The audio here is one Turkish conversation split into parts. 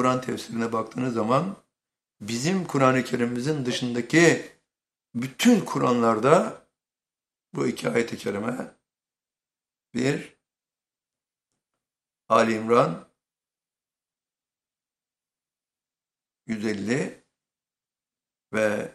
Kur'an tefsirine baktığınız zaman bizim Kur'an-ı Kerim'imizin dışındaki bütün Kur'anlarda bu iki ayet-i kerime, bir Ali İmran 150 ve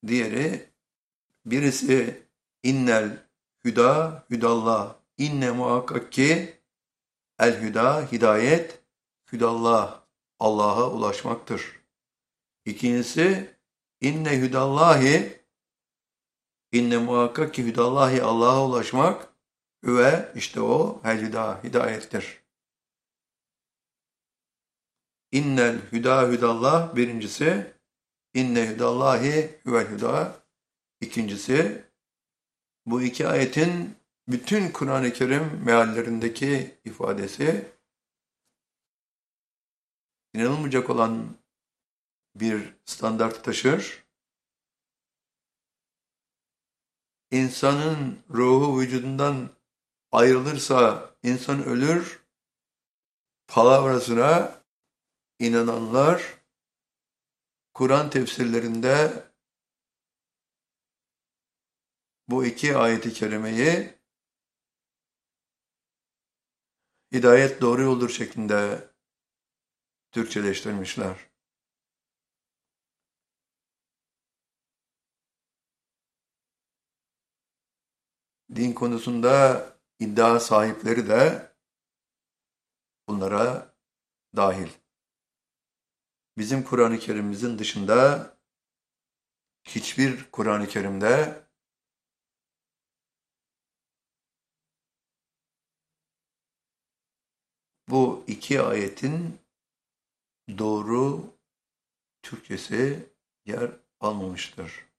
birisi innel hüda hüdallah, inne muhakkak ki el hüda hidayet, hüdallah Allah'a ulaşmaktır. İkincisi inne hüdallahi, inne muhakkak ki hüdallahi Allah'a ulaşmak ve işte o el hüda hidayettir. İnnel hüda hüdallah birincisi, inne hüdallahi huvel hüda ikincisi. Bu iki ayetin bütün Kur'an-ı Kerim meallerindeki ifadesi inanılmayacak olan bir standart taşır. İnsanın ruhu vücudundan ayrılırsa insan ölür palavrasına inananlar Kur'an tefsirlerinde bu iki ayeti kerimeyi hidayet doğru yoldur şeklinde Türkçeleştirmişler. Din konusunda iddia sahipleri de bunlara dahil. Bizim Kur'an-ı Kerim'imizin dışında hiçbir Kur'an-ı Kerim'de bu iki ayetin doğru Türkçesi yer almamıştır.